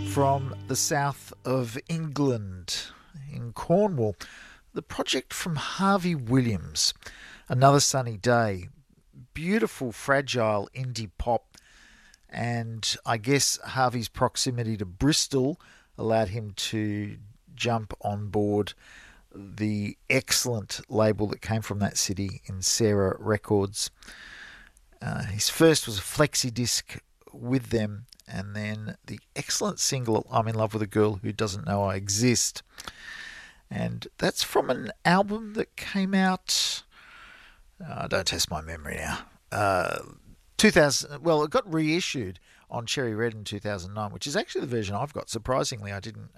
from the south of England, in Cornwall. The project from Harvey Williams, Another Sunny Day. Beautiful, fragile indie pop. And I guess Harvey's proximity to Bristol allowed him to jump on board the excellent label that came from that city in Sarah Records. His first was a flexi disc with them, and then the excellent single I'm in Love with a Girl Who Doesn't Know I Exist. And that's from an album that came out, don't test my memory now, 2000. Well, it got reissued on Cherry Red in 2009, which is actually the version I've got. Surprisingly, I didn't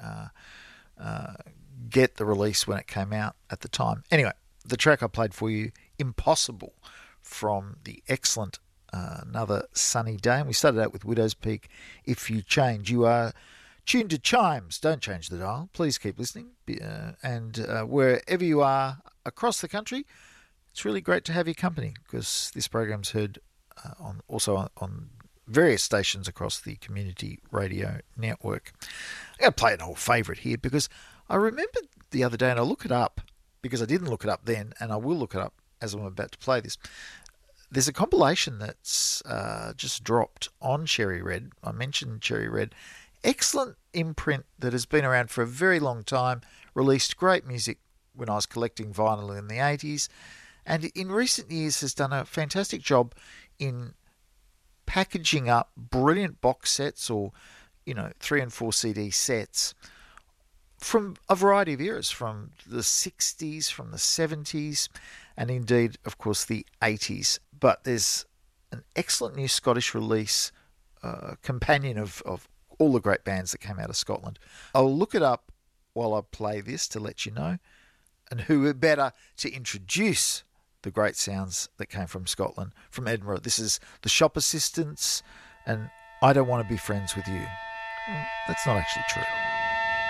get the release when it came out at the time. Anyway, the track I played for you, Impossible, from the excellent Another Sunny Day. And we started out with Widow's Peak, If You Change. You are tuned to Chimes. Don't change the dial. Please keep listening. And wherever you are across the country, it's really great to have your company, because this program's heard on various stations across the community radio network. I'm going to play an old favourite here, because I remembered the other day, and I'll look it up, because I didn't look it up then, and I will look it up as I'm about to play this. There's a compilation that's just dropped on Cherry Red. I mentioned Cherry Red. Excellent imprint that has been around for a very long time, released great music when I was collecting vinyl in the 80s, and in recent years has done a fantastic job in packaging up brilliant box sets, or 3 and 4 CD sets from a variety of eras, from the 60s, from the 70s, and indeed, of course, the 80s. But there's an excellent new Scottish release, companion of all the great bands that came out of Scotland. I'll look it up while I play this to let you know. And who are better to introduce the great sounds that came from Scotland, from Edinburgh. This is the Shop Assistants, and I Don't Want to Be Friends with You. Well, that's not actually true.